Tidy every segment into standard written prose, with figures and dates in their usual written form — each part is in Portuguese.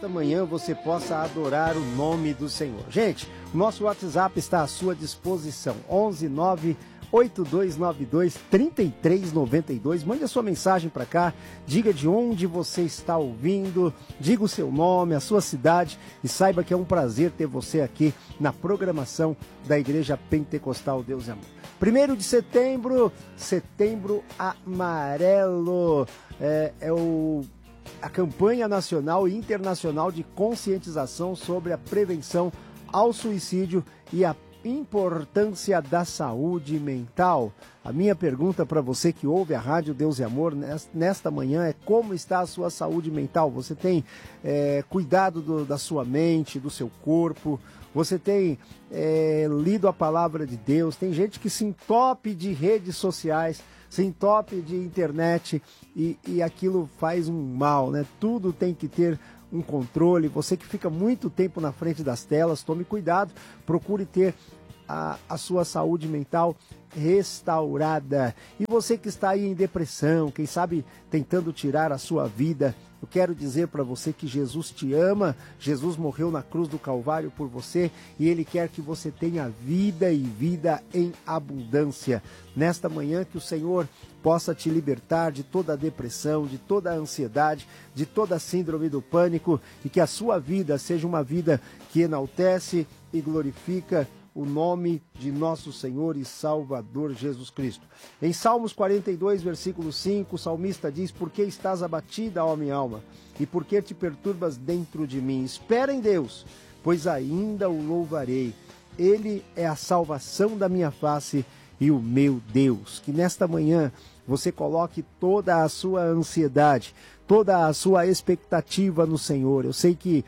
nesta manhã você possa adorar o nome do Senhor. Gente, o nosso WhatsApp está à sua disposição, 11-98292-3392. Mande a sua mensagem para cá, diga de onde você está ouvindo, diga o seu nome, a sua cidade e saiba que é um prazer ter você aqui na programação da Igreja Pentecostal Deus e Amor. 1º de setembro, Setembro Amarelo, a campanha nacional e internacional de conscientização sobre a prevenção ao suicídio e a importância da saúde mental. A minha pergunta para você que ouve a Rádio Deus e Amor nesta manhã é: como está a sua saúde mental? Você tem cuidado da sua mente, do seu corpo? Você tem lido a palavra de Deus? Tem gente que se entope de redes sociais, se entope de internet e aquilo faz um mal, né? Tudo tem que ter um controle. Você que fica muito tempo na frente das telas, tome cuidado, procure ter a sua saúde mental restaurada. E você que está aí em depressão, quem sabe tentando tirar a sua vida, eu quero dizer para você que Jesus te ama, Jesus morreu na cruz do Calvário por você e Ele quer que você tenha vida e vida em abundância. Nesta manhã que o Senhor possa te libertar de toda a depressão, de toda a ansiedade, de toda a síndrome do pânico e que a sua vida seja uma vida que enaltece e glorifica o nome de nosso Senhor e Salvador Jesus Cristo. Em Salmos 42, versículo 5, o salmista diz: por que estás abatida, ó minha alma? E por que te perturbas dentro de mim? Espera em Deus, pois ainda o louvarei. Ele é a salvação da minha face e o meu Deus. Que nesta manhã você coloque toda a sua ansiedade, toda a sua expectativa no Senhor. Eu sei que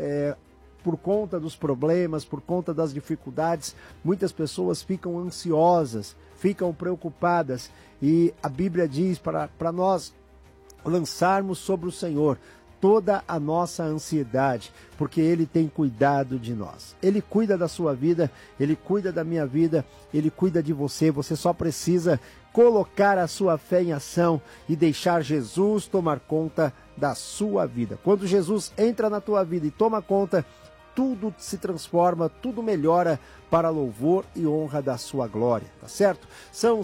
por conta dos problemas, por conta das dificuldades, muitas pessoas ficam ansiosas, ficam preocupadas, e a Bíblia diz para nós lançarmos sobre o Senhor toda a nossa ansiedade, porque Ele tem cuidado de nós. Ele cuida da sua vida, Ele cuida da minha vida, Ele cuida de você. Você só precisa colocar a sua fé em ação e deixar Jesus tomar conta da sua vida. Quando Jesus entra na tua vida e toma conta, tudo se transforma, tudo melhora para louvor e honra da sua glória, tá certo? São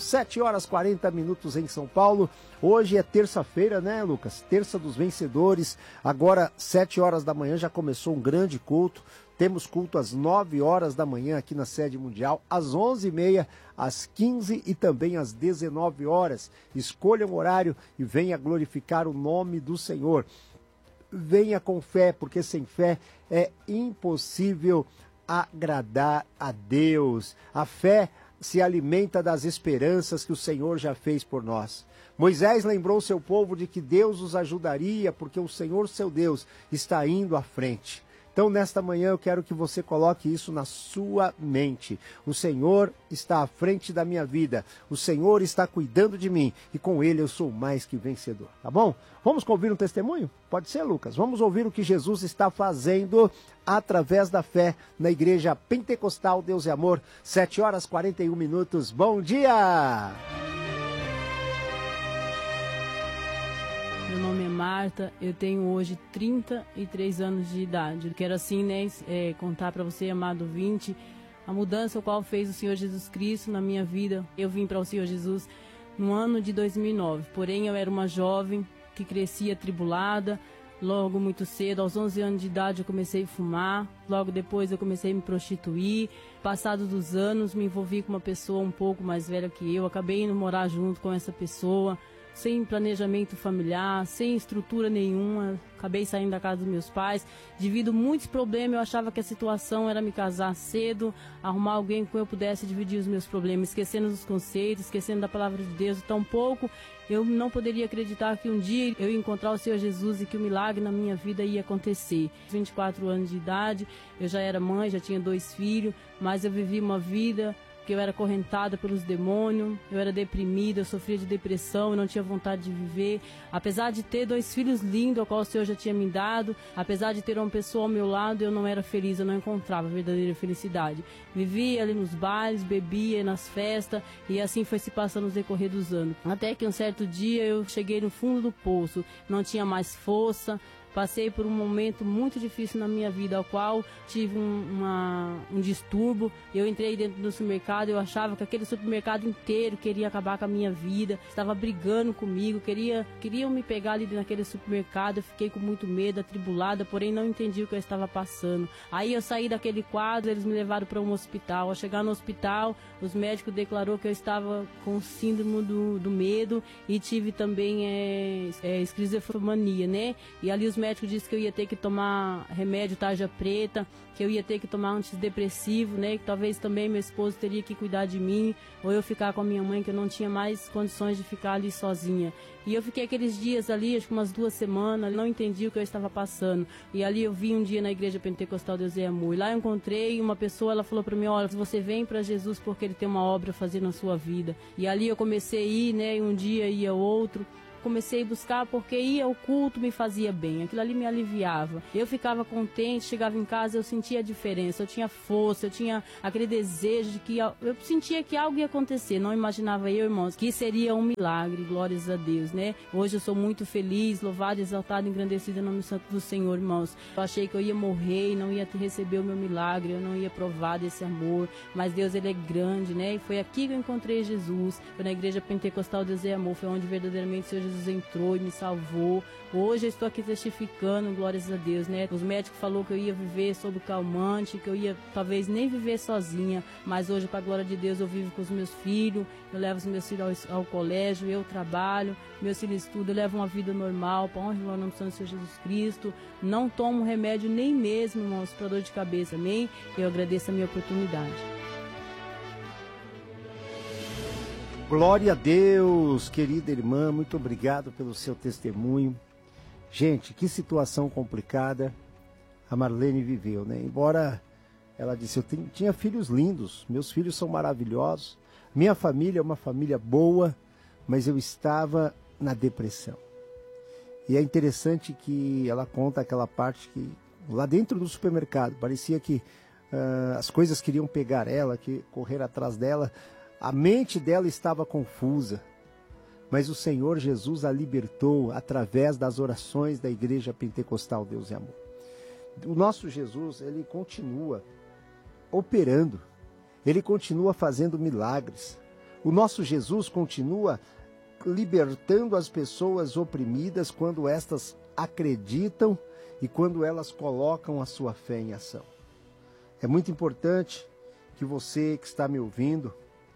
7h40 em São Paulo. Hoje é terça-feira, né, Lucas? Terça dos vencedores. Agora, 7h da manhã, já começou um grande culto. Temos culto às 9h da manhã aqui na sede mundial, às 11h30, às 15h e também às 19h. Escolha um horário e venha glorificar o nome do Senhor. Venha com fé, porque sem fé é impossível agradar a Deus. A fé se alimenta das esperanças que o Senhor já fez por nós. Moisés lembrou seu povo de que Deus os ajudaria, porque o Senhor, seu Deus, está indo à frente. Então, nesta manhã, eu quero que você coloque isso na sua mente. O Senhor está à frente da minha vida. O Senhor está cuidando de mim. E com Ele eu sou mais que vencedor. Tá bom? Vamos ouvir um testemunho? Pode ser, Lucas. Vamos ouvir o que Jesus está fazendo através da fé na Igreja Pentecostal Deus e Amor. 7h41. Bom dia! Meu nome é Marta, eu tenho hoje 33 anos de idade. Eu quero assim, né, contar para você, amado ouvinte, a mudança qual fez o Senhor Jesus Cristo na minha vida. Eu vim para o Senhor Jesus no ano de 2009, porém eu era uma jovem que crescia atribulada. Logo muito cedo, aos 11 anos de idade, eu comecei a fumar. Logo depois eu comecei a me prostituir. Passados dos anos, me envolvi com uma pessoa um pouco mais velha que eu. Acabei indo morar junto com essa pessoa, sem planejamento familiar, sem estrutura nenhuma. Acabei saindo da casa dos meus pais. Devido a muitos problemas, eu achava que a situação era me casar cedo, arrumar alguém com quem eu pudesse dividir os meus problemas, esquecendo dos conceitos, esquecendo da palavra de Deus. Tampouco eu não poderia acreditar que um dia eu ia encontrar o Senhor Jesus e que o milagre na minha vida ia acontecer. 24 anos de idade, eu já era mãe, já tinha 2 filhos, mas eu vivi uma vida que eu era acorrentada pelos demônios, eu era deprimida, eu sofria de depressão, eu não tinha vontade de viver. Apesar de ter 2 filhos lindos, ao qual o Senhor já tinha me dado, apesar de ter uma pessoa ao meu lado, eu não era feliz, eu não encontrava a verdadeira felicidade. Vivia ali nos bares, bebia nas festas, e assim foi se passando no decorrer dos anos. Até que um certo dia eu cheguei no fundo do poço, não tinha mais força, passei por um momento muito difícil na minha vida, ao qual tive um distúrbio. Eu entrei dentro do supermercado, eu achava que aquele supermercado inteiro queria acabar com a minha vida, estava brigando comigo, queriam me pegar ali naquele supermercado. Eu fiquei com muito medo, atribulada, porém não entendi o que eu estava passando. Aí eu saí daquele quadro, eles me levaram para um hospital. Ao chegar no hospital, os médicos declarou que eu estava com síndrome do medo e tive também esquizofrenia, né? E ali os médicos disseram que eu ia ter que tomar remédio tarja preta, que eu ia ter que tomar antidepressivo, né? Que talvez também meu esposo teria que cuidar de mim, ou eu ficar com a minha mãe, que eu não tinha mais condições de ficar ali sozinha. E eu fiquei aqueles dias ali, acho que umas 2 semanas, não entendi o que eu estava passando. E ali eu vim um dia na Igreja Pentecostal Deus é Amor. E lá eu encontrei uma pessoa, ela falou para mim, olha, você vem para Jesus porque Ele tem uma obra a fazer na sua vida. E ali eu comecei a ir, né? E um dia ia outro. Comecei a buscar porque ir ao culto me fazia bem, aquilo ali me aliviava. Eu ficava contente, chegava em casa, eu sentia a diferença, eu tinha força, eu tinha aquele desejo de que eu sentia que algo ia acontecer. Não imaginava eu, irmãos, que seria um milagre, glórias a Deus, né? Hoje eu sou muito feliz, louvado, exaltado, engrandecido em nome santo do Senhor, irmãos. Eu achei que eu ia morrer e não ia receber o meu milagre, eu não ia provar desse amor, mas Deus, Ele é grande, né? E foi aqui que eu encontrei Jesus, foi na Igreja Pentecostal Deus é Amor, foi onde verdadeiramente o Senhor Jesus entrou e me salvou. Hoje eu estou aqui testificando, glórias a Deus, né? Os médicos falaram que eu ia viver sob calmante, que eu ia talvez nem viver sozinha, mas hoje, para a glória de Deus, eu vivo com os meus filhos, eu levo os meus filhos ao colégio, eu trabalho, meus filhos estudam, eu levo uma vida normal, para honra e glória no nome do Senhor Jesus Cristo. Não tomo remédio nem mesmo, irmãos, para dor de cabeça, amém? Eu agradeço a minha oportunidade. Glória a Deus, querida irmã, muito obrigado pelo seu testemunho. Gente, que situação complicada a Marlene viveu, né? Embora ela disse, tinha filhos lindos, meus filhos são maravilhosos, minha família é uma família boa, mas eu estava na depressão. E é interessante que ela conta aquela parte que lá dentro do supermercado, parecia que as coisas queriam pegar ela, que correr atrás dela. A mente dela estava confusa, mas o Senhor Jesus a libertou através das orações da Igreja Pentecostal Deus é Amor. O nosso Jesus, Ele continua operando, Ele continua fazendo milagres. O nosso Jesus continua libertando as pessoas oprimidas quando estas acreditam e quando elas colocam a sua fé em ação. É muito importante que você que está me ouvindo,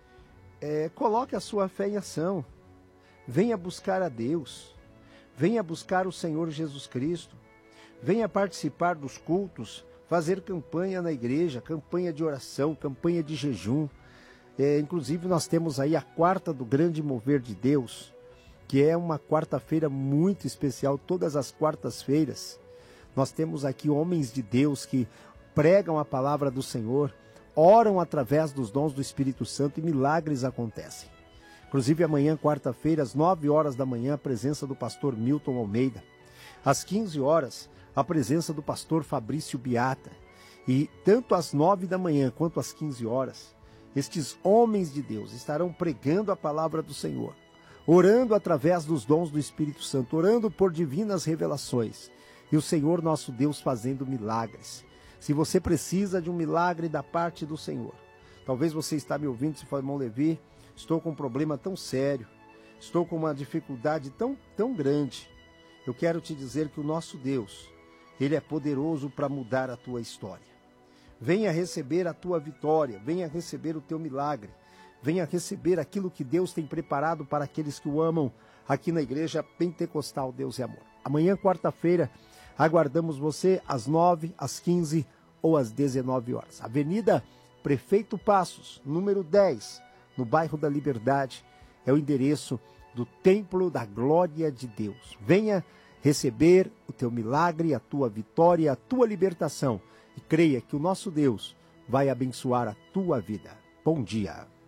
coloque a sua fé em ação. Venha buscar a Deus. Venha buscar o Senhor Jesus Cristo. Venha participar dos cultos, fazer campanha na igreja, campanha de oração, campanha de jejum. Inclusive nós temos aí a quarta do Grande Mover de Deus, que é uma quarta-feira muito especial. Todas as quartas-feiras nós temos aqui homens de Deus que pregam a palavra do Senhor, oram através dos dons do Espírito Santo e milagres acontecem. Inclusive amanhã, quarta-feira, às 9 horas da manhã, a presença do pastor Milton Almeida. Às 15 horas, a presença do pastor Fabrício Biata. E tanto às 9 da manhã quanto às 15 horas, estes homens de Deus estarão pregando a palavra do Senhor, orando através dos dons do Espírito Santo, orando por divinas revelações. E o Senhor nosso Deus fazendo milagres. Se você precisa de um milagre da parte do Senhor, talvez você está me ouvindo e fala, irmão Levi, estou com um problema tão sério, estou com uma dificuldade tão grande. Eu quero te dizer que o nosso Deus, Ele é poderoso para mudar a tua história. Venha receber a tua vitória, venha receber o teu milagre, venha receber aquilo que Deus tem preparado para aqueles que o amam aqui na Igreja Pentecostal Deus é Amor. Amanhã, quarta-feira, aguardamos você às 9, às 15 ou às 19 horas. Avenida Prefeito Passos, número 10, no bairro da Liberdade, é o endereço do Templo da Glória de Deus. Venha receber o teu milagre, a tua vitória, a tua libertação. E creia que o nosso Deus vai abençoar a tua vida. Bom dia.